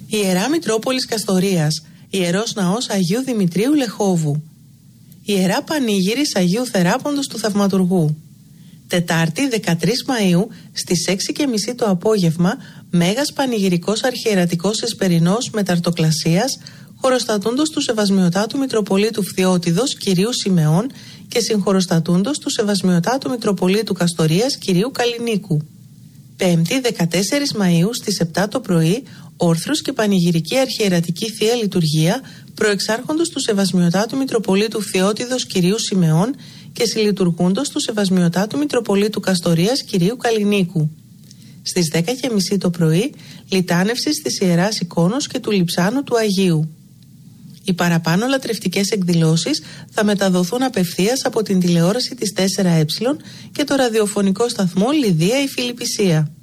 Ιερά Μητρόπολης Καστορίας, Ιερός Ναός Αγίου Δημητρίου Λεχόβου. Ιερά Πανήγυρης Αγίου Θεράποντος του Θαυματουργού. Τετάρτη 13 Μαΐου στις 6:30 το απόγευμα, Μέγας Πανηγυρικός Αρχιερατικός Εσπερινός Μεταρτοκλασίας, χωροστατούντος του Σεβασμιωτάτου Μητροπολίτου Φθιώτιδος Κυρίου Σιμεών και συγχωροστατούντος του Σεβασμιωτάτου Μητροπολίτου Καστορίας Κυρίου Καλλινίκου. Πέμπτη 14 Μαΐου στις 7 το πρωί, όρθρος και πανηγυρική αρχιερατική Θεία Λειτουργία προεξάρχοντος του Σεβασμιωτάτου Μητροπολίτου Φθιώτιδος Κυρίου Σιμεών και συλλειτουργούντος του Σεβασμιωτάτου Μητροπολίτου Καστορίας Κυρίου Καλλινίκου. Στις 10:30 το πρωί, λιτάνευση της Ιεράς Εικόνος και του Λειψάνου του Αγίου. Οι παραπάνω λατρευτικές εκδηλώσεις θα μεταδοθούν απευθείας από την τηλεόραση της 4Ε και το ραδιοφωνικό σταθμό Λιδία η Φιλιππισία.